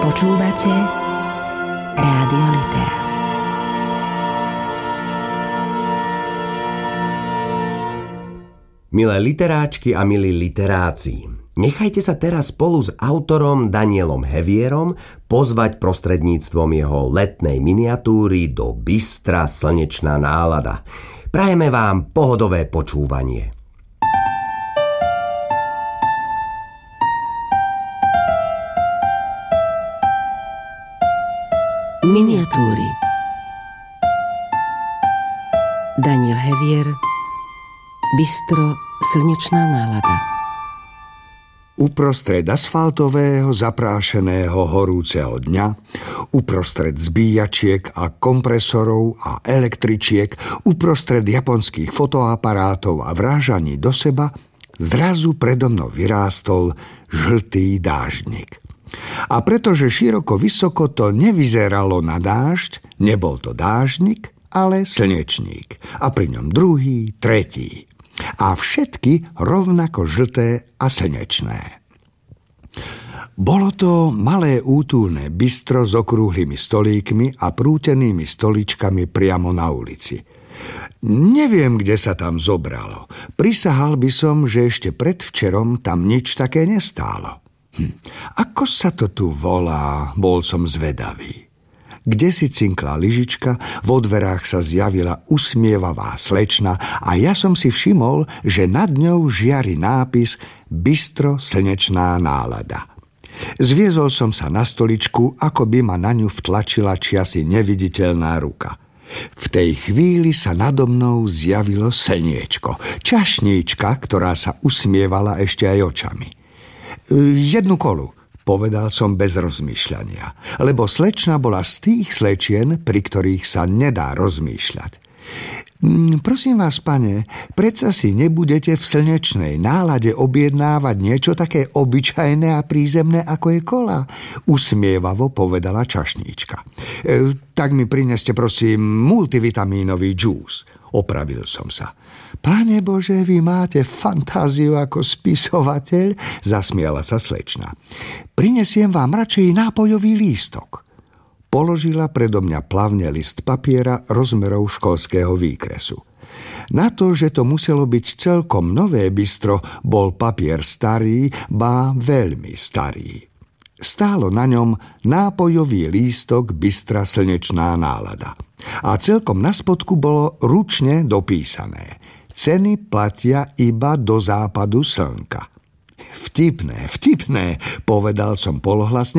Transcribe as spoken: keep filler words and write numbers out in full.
Počúvate Rádio Litera. Milé literáčky a milí literáci, nechajte sa teraz spolu s autorom Danielom Hevierom pozvať prostredníctvom jeho letnej miniatúry do Bystra slnečná nálada. Prajeme vám pohodové počúvanie. Miniatúry. Daniel Hevier, Bystro slnečná nálada. Uprostred asfaltového, zaprášeného horúceho dňa, uprostred zbíjačiek a kompresorov a električiek, uprostred japonských fotoaparátov a vrážaní do seba, zrazu predo mnou vyrástol žltý dáždnik. A pretože široko vysoko to nevyzeralo na dážď, nebol to dáždnik, ale slnečník. A pri ňom druhý, tretí. A všetky rovnako žlté a slnečné. Bolo to malé útulné bystro s okrúhlymi stolíkmi a prútenými stoličkami priamo na ulici. Neviem, kde sa tam zobralo. Prisahal by som, že ešte predvčerom tam nič také nestálo. Hm. Ako sa to tu volá, bol som zvedavý. Kde si cinkla lyžička, vo dverách sa zjavila usmievavá slečna a ja som si všimol, že nad ňou žiari nápis Bystro slnečná nálada. Zviezol som sa na stoličku, ako by ma na ňu vtlačila čiasi neviditeľná ruka. V tej chvíli sa nado mnou zjavilo slniečko, čašníčka, ktorá sa usmievala ešte aj očami. Jednu kolu, povedal som bez rozmýšľania, lebo slečna bola z tých slečien, pri ktorých sa nedá rozmýšľať. Prosím vás, pane, predsa si nebudete v slnečnej nálade objednávať niečo také obyčajné a prízemné, ako je kola? Usmievavo povedala čašníčka. E, tak mi prineste, prosím, multivitamínový džús. Opravil som sa. Pane Bože, vy máte fantáziu ako spisovateľ, zasmiala sa slečna. Prinesiem vám radšej nápojový lístok. Položila predo mňa plavne list papiera rozmerov školského výkresu. Na to, že to muselo byť celkom nové bystro, bol papier starý, ba veľmi starý. Stálo na ňom nápojový lístok Bystra slnečná nálada. A celkom na spodku bolo ručne dopísané. Ceny platia iba do západu slnka. Vtipné, vtipné, povedal som polohlasne